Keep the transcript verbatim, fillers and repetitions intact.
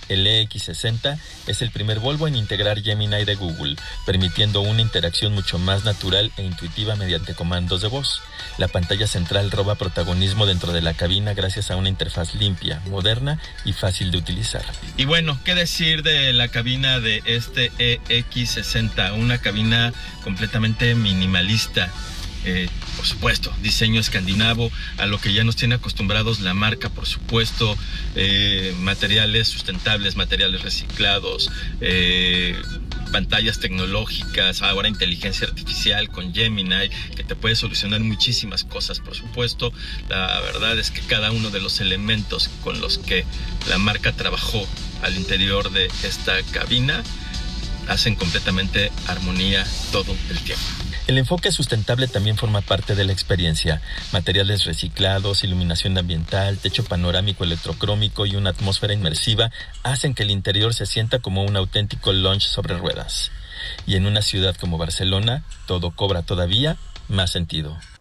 El E X sesenta es el primer Volvo en integrar Gemini de Google, permitiendo una interacción mucho más natural e intuitiva mediante comandos de voz. La pantalla central roba protagonismo dentro de la cabina gracias a una interfaz limpia, moderna y fácil de utilizar. Y bueno, ¿qué decir de la cabina de este E X sesenta? Una cabina completamente minimalista. Eh, por supuesto, diseño escandinavo, a lo que ya nos tiene acostumbrados la marca, por supuesto, eh, materiales sustentables, materiales reciclados, eh, pantallas tecnológicas, ahora inteligencia artificial con Gemini, que te puede solucionar muchísimas cosas, por supuesto. La verdad es que cada uno de los elementos con los que la marca trabajó al interior de esta cabina hacen completamente armonía todo el tiempo. El enfoque sustentable también forma parte de la experiencia. Materiales reciclados, iluminación ambiental, techo panorámico electrocrómico y una atmósfera inmersiva hacen que el interior se sienta como un auténtico lounge sobre ruedas. Y en una ciudad como Barcelona, todo cobra todavía más sentido.